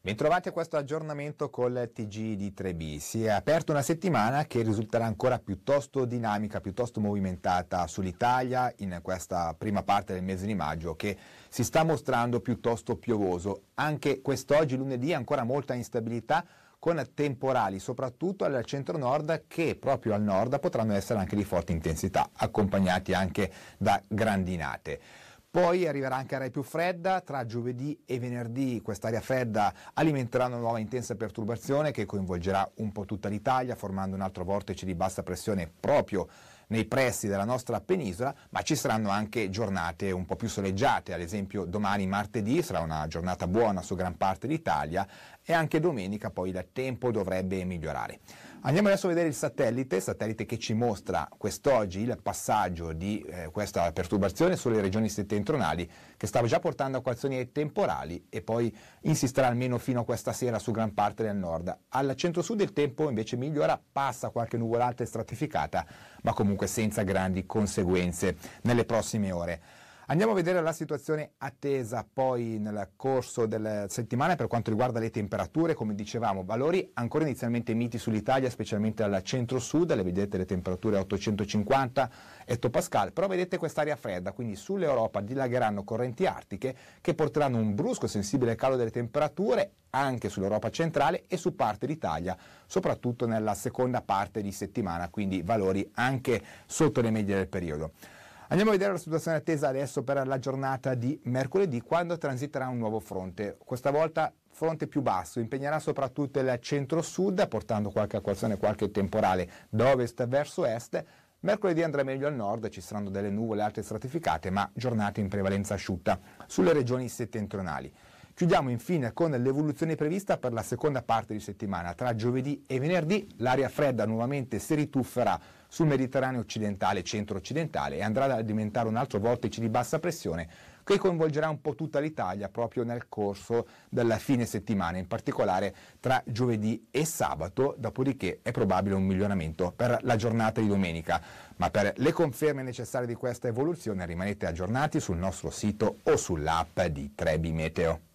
Bentrovati a questo aggiornamento col TG di 3B. Si è aperta una settimana che risulterà ancora piuttosto dinamica, piuttosto movimentata sull'Italia in questa prima parte del mese di maggio che si sta mostrando piuttosto piovoso. Anche quest'oggi, lunedì, ancora molta instabilità con temporali soprattutto al centro-nord che proprio al nord potranno essere anche di forte intensità, accompagnati anche da grandinate. Poi arriverà anche area più fredda, tra giovedì e venerdì quest'area fredda alimenterà una nuova intensa perturbazione che coinvolgerà un po' tutta l'Italia, formando un altro vortice di bassa pressione proprio nei pressi della nostra penisola, ma ci saranno anche giornate un po' più soleggiate, ad esempio domani martedì sarà una giornata buona su gran parte d'Italia e anche domenica poi il tempo dovrebbe migliorare. Andiamo adesso a vedere il satellite che ci mostra quest'oggi il passaggio di questa perturbazione sulle regioni settentrionali che stava già portando a coazioni temporali e poi insisterà almeno fino a questa sera su gran parte del nord. Al centro-sud il tempo invece migliora, passa qualche nuvolata stratificata, ma comunque senza grandi conseguenze nelle prossime ore. Andiamo a vedere la situazione attesa poi nel corso della settimana per quanto riguarda le temperature. Come dicevamo, valori ancora inizialmente miti sull'Italia, specialmente al centro-sud, le vedete le temperature a 850 ettopascal, però vedete quest'aria fredda, quindi sull'Europa dilagheranno correnti artiche che porteranno un brusco sensibile calo delle temperature anche sull'Europa centrale e su parte d'Italia, soprattutto nella seconda parte di settimana, quindi valori anche sotto le medie del periodo. Andiamo a vedere la situazione attesa adesso per la giornata di mercoledì, quando transiterà un nuovo fronte. Questa volta fronte più basso, impegnerà soprattutto il centro-sud, portando qualche acquazzone, qualche temporale da ovest verso est. Mercoledì andrà meglio al nord, ci saranno delle nuvole alte stratificate, ma giornate in prevalenza asciutta sulle regioni settentrionali. Chiudiamo infine con l'evoluzione prevista per la seconda parte di settimana. Tra giovedì e venerdì l'aria fredda nuovamente si ritufferà sul Mediterraneo occidentale, centro-occidentale, e andrà ad alimentare un altro vortice di bassa pressione che coinvolgerà un po' tutta l'Italia proprio nel corso della fine settimana, in particolare tra giovedì e sabato, dopodiché è probabile un miglioramento per la giornata di domenica. Ma per le conferme necessarie di questa evoluzione rimanete aggiornati sul nostro sito o sull'app di 3B Meteo.